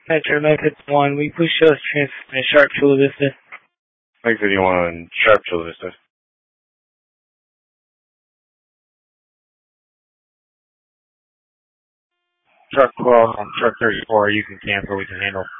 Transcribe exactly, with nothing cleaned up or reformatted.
Metro Method one, we push us transfer Sharp Chula Vista. Mike fifty-one, Sharp Chula Vista. Truck twelve on truck thirty-four, you can cancel, we can handle.